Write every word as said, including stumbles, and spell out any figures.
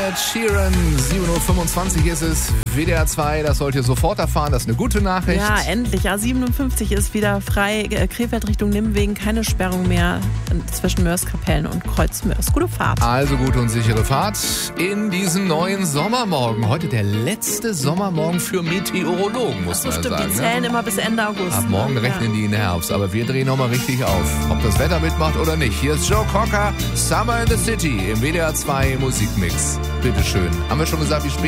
Ed Sheeran. sieben Uhr fünfundzwanzig ist es. W D R zwei, das sollt ihr sofort erfahren. Das ist eine gute Nachricht. Ja, endlich. A siebenundfünfzig ist wieder frei. Krefeld Richtung Nimwegen. Keine Sperrung mehr zwischen Mörs-Kapellen und Kreuz-Mörs. Gute Fahrt. Also gute und sichere Fahrt in diesen neuen Sommermorgen. Heute der letzte Sommermorgen für Meteorologen, muss man so stimmt, sagen. Die zählen ne? immer bis Ende August. Ab morgen ne? rechnen ja. die in den Herbst. Aber wir drehen nochmal richtig auf. Ob das Wetter mitmacht oder nicht. Hier ist Joe Cocker, Summer in the City im W D R zwei Musikmix. Bitteschön. Haben wir schon gesagt, wie spät?